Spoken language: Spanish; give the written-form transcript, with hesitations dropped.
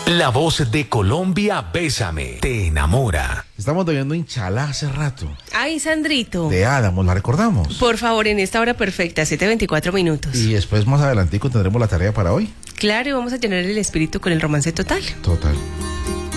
La voz de Colombia, Bésame, te enamora. Estamos debiendo Inchalá hace rato. Ay, Sandrito. De Adamo, ¿la recordamos? Por favor, en esta hora perfecta, 7:24 minutos. Y después más adelantico tendremos la tarea para hoy. Claro, y vamos a llenar el espíritu con el romance total. Total.